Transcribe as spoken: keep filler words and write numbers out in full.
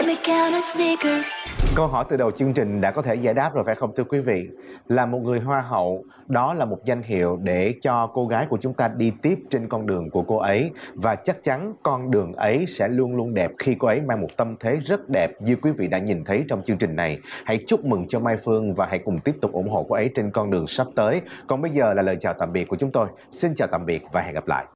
Câu hỏi từ đầu chương trình đã có thể giải đáp rồi phải không thưa quý vị? Là một người hoa hậu, đó là một danh hiệu để cho cô gái của chúng ta đi tiếp trên con đường của cô ấy. Và chắc chắn con đường ấy sẽ luôn luôn đẹp khi cô ấy mang một tâm thế rất đẹp như quý vị đã nhìn thấy trong chương trình này. Hãy chúc mừng cho Mai Phương và hãy cùng tiếp tục ủng hộ cô ấy trên con đường sắp tới. Còn bây giờ là lời chào tạm biệt của chúng tôi. Xin chào tạm biệt và hẹn gặp lại.